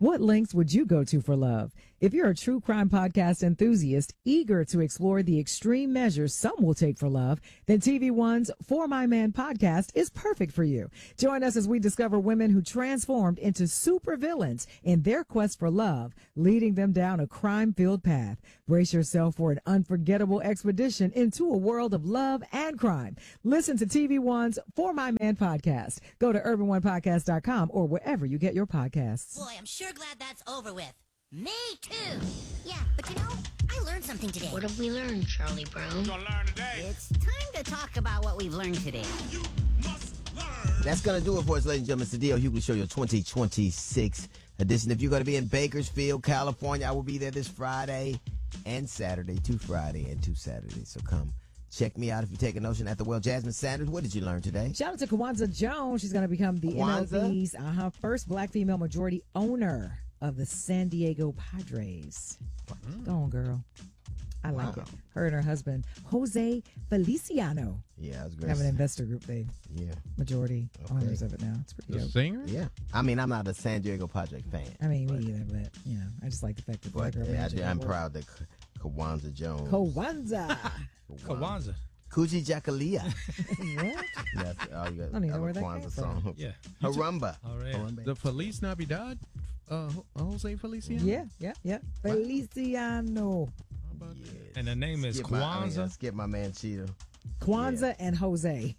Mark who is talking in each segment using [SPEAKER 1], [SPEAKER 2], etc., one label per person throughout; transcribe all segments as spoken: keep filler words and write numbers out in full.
[SPEAKER 1] What lengths would you go to for love? If you're a true crime podcast enthusiast eager to explore the extreme measures some will take for love, then T V One's For My Man podcast is perfect for you. Join us as we discover women who transformed into supervillains in their quest for love, leading them down a crime-filled path. Brace yourself for an unforgettable expedition into a world of love and crime. Listen to T V One's For My Man podcast. Go to urban one podcast dot com or wherever you get your podcasts.
[SPEAKER 2] Boy, I'm sure glad that's over with. Me too. Yeah, but you know, I learned something today.
[SPEAKER 3] What have we learned, Charlie Brown?
[SPEAKER 4] We're gonna learn today.
[SPEAKER 2] It's time to talk about what we've learned today.
[SPEAKER 4] You must learn.
[SPEAKER 5] That's going to do it for us, ladies and gentlemen. It's the D L Hughley Show, your twenty twenty-six edition. If you're going to be in Bakersfield, California, I will be there this Friday and Saturday, two Friday and two Saturdays. So come check me out if you take a notion at the well. Jasmine Sanders, what did you learn today?
[SPEAKER 1] Shout out to Kwanzaa Jones. She's going to become the
[SPEAKER 5] Kwanzaa?
[SPEAKER 1] M L B's uh-huh, first black female majority owner of the San Diego Padres. Mm. Go on, girl. I like
[SPEAKER 5] Wow.
[SPEAKER 1] it. Her and her husband, Jose Feliciano,
[SPEAKER 5] Yeah, that's great.
[SPEAKER 1] have an investor group. They
[SPEAKER 5] Yeah.
[SPEAKER 1] majority
[SPEAKER 5] Okay.
[SPEAKER 1] owners of it now. It's pretty
[SPEAKER 6] The
[SPEAKER 1] dope.
[SPEAKER 6] singer?
[SPEAKER 5] Yeah. I mean, I'm not a San Diego Padre fan.
[SPEAKER 1] I mean,
[SPEAKER 5] but,
[SPEAKER 1] me either, but, you know, I just like the fact that
[SPEAKER 5] But
[SPEAKER 1] Black Girl
[SPEAKER 5] yeah,
[SPEAKER 1] Magic
[SPEAKER 5] I, I'm
[SPEAKER 1] worked.
[SPEAKER 5] proud that K- Kwanzaa Jones.
[SPEAKER 1] Kwanzaa.
[SPEAKER 6] Kwanzaa.
[SPEAKER 5] Kuji Jakalia.
[SPEAKER 1] What?
[SPEAKER 5] That's all you got.
[SPEAKER 1] I don't even know
[SPEAKER 5] a
[SPEAKER 1] where that
[SPEAKER 5] Kwanzaa
[SPEAKER 1] came
[SPEAKER 5] song.
[SPEAKER 1] from.
[SPEAKER 6] Yeah.
[SPEAKER 5] Harumba.
[SPEAKER 6] All right.
[SPEAKER 5] Harumba.
[SPEAKER 6] The Feliz Navidad, uh, Ho- Jose Feliciano?
[SPEAKER 1] Yeah, yeah, yeah. Feliciano.
[SPEAKER 6] How about
[SPEAKER 5] Yeah.
[SPEAKER 6] that? And the name is
[SPEAKER 5] Skip my, I mean, uh,
[SPEAKER 6] Kwanzaa.
[SPEAKER 5] skip my man Cheetah.
[SPEAKER 1] Kwanzaa and Jose.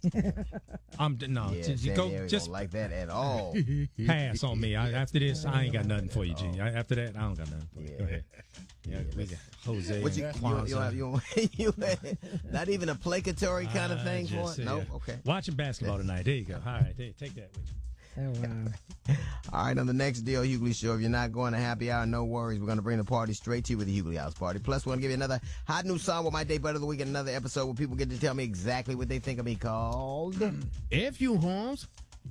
[SPEAKER 6] I'm no,
[SPEAKER 5] Yeah,
[SPEAKER 6] just,
[SPEAKER 5] San
[SPEAKER 6] go,
[SPEAKER 5] Diego
[SPEAKER 6] just
[SPEAKER 5] don't like that at all.
[SPEAKER 6] pass on me. I, after this, I ain't got nothing for you, G. I, after that, I don't got nothing for you.
[SPEAKER 5] Yeah.
[SPEAKER 6] Go ahead. Yeah, we got Jose
[SPEAKER 5] What you,
[SPEAKER 6] and
[SPEAKER 5] you,
[SPEAKER 6] Kwanzaa.
[SPEAKER 5] you, have, you, you, not even a placatory kind of
[SPEAKER 6] I
[SPEAKER 5] thing for
[SPEAKER 6] just
[SPEAKER 5] it?
[SPEAKER 6] said-
[SPEAKER 5] No? Okay.
[SPEAKER 6] Watching basketball tonight. There you go. All right, there, take that with you.
[SPEAKER 1] Oh, wow.
[SPEAKER 5] All right, on the next D L Hughley Show, if you're not going to happy hour, no worries. We're going to bring the party straight to you with the Hughley House Party. Plus, we're going to give you another hot new song with my day butt of the week and another episode where people get to tell me exactly what they think of me called.
[SPEAKER 6] F you, Holmes.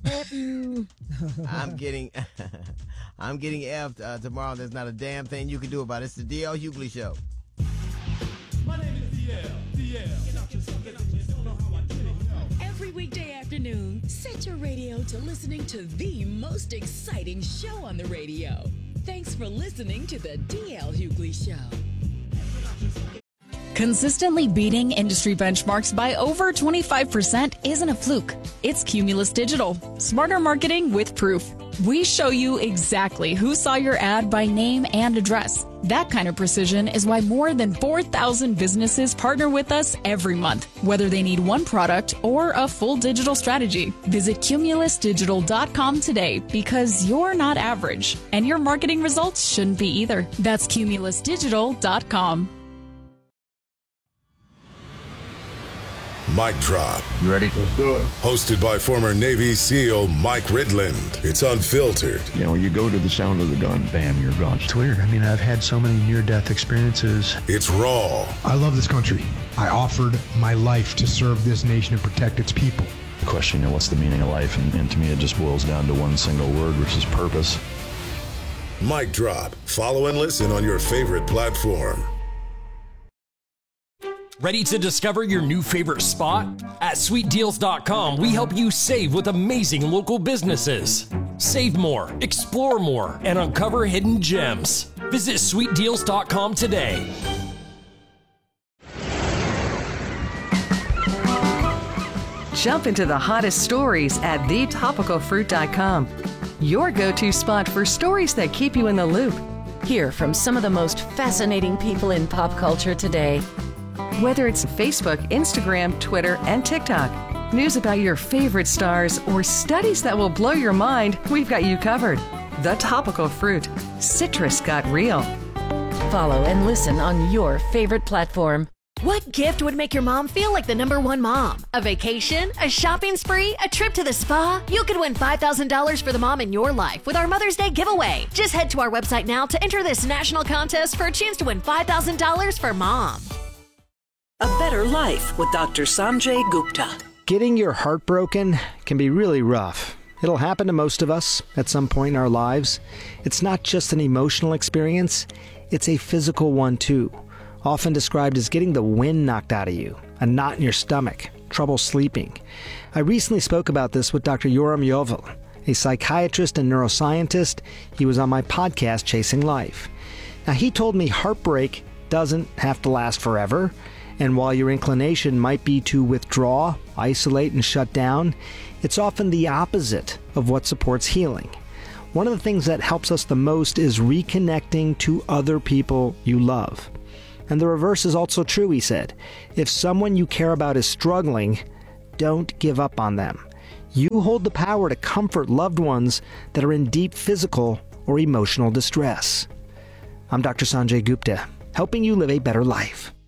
[SPEAKER 5] I'm getting I'm getting effed uh, tomorrow. There's not a damn thing you can do about it. It's the D L Hughley Show.
[SPEAKER 4] My name is D L. D L.
[SPEAKER 7] Every weekday afternoon, set your radio to listening to the most exciting show on the radio. Thanks for listening to the D L Hughley Show.
[SPEAKER 8] Consistently beating industry benchmarks by over twenty-five percent isn't a fluke. It's Cumulus Digital. Smarter marketing with proof. We show you exactly who saw your ad by name and address. That kind of precision is why more than four thousand businesses partner with us every month, whether they need one product or a full digital strategy. Visit cumulus digital dot com today because you're not average, and your marketing results shouldn't be either. That's cumulus digital dot com.
[SPEAKER 9] Mic Drop.
[SPEAKER 10] You ready? Let's do it.
[SPEAKER 9] Hosted by former Navy SEAL Mike Ridland. It's unfiltered.
[SPEAKER 10] You know, you go to the sound of the gun, bam, you're gone.
[SPEAKER 11] It's weird. I mean, I've had so many near-death experiences.
[SPEAKER 9] It's raw.
[SPEAKER 11] I love this country. I offered my life to serve this nation and protect its people.
[SPEAKER 10] The question, you know, what's the meaning of life? And, and to me, it just boils down to one single word, which is purpose.
[SPEAKER 9] Mic Drop. Follow and listen on your favorite platform.
[SPEAKER 12] Ready to discover your new favorite spot? At sweet deals dot com, we help you save with amazing local businesses. Save more, explore more, and uncover hidden gems. Visit sweet deals dot com today.
[SPEAKER 13] Jump into the hottest stories at the topical fruit dot com. Your go-to spot for stories that keep you in the loop.
[SPEAKER 14] Hear from some of the most fascinating people in pop culture today.
[SPEAKER 13] Whether it's Facebook, Instagram, Twitter, and TikTok, news about your favorite stars, or studies that will blow your mind, we've got you covered. The Topical Fruit. Citrus got real.
[SPEAKER 14] Follow and listen on your favorite platform. What gift would make your mom feel like the number one mom? A vacation? A shopping spree? A trip to the spa? You could win five thousand dollars for the mom in your life with our Mother's Day giveaway. Just head to our website now to enter this national contest for a chance to win five thousand dollars for mom.
[SPEAKER 15] A Better Life with Doctor Sanjay Gupta.
[SPEAKER 16] Getting your heart broken can be really rough. It'll happen to most of us at some point in our lives. It's not just an emotional experience, it's a physical one too. Often described as getting the wind knocked out of you, a knot in your stomach, trouble sleeping. I recently spoke about this with Doctor Yoram Yovel, a psychiatrist and neuroscientist. He was on my podcast, Chasing Life. Now, he told me heartbreak doesn't have to last forever, and while your inclination might be to withdraw, isolate, and shut down, it's often the opposite of what supports healing. One of the things that helps us the most is reconnecting to other people you love. And the reverse is also true, he said. If someone you care about is struggling, don't give up on them. You hold the power to comfort loved ones that are in deep physical or emotional distress. I'm Doctor Sanjay Gupta, helping you live a better life.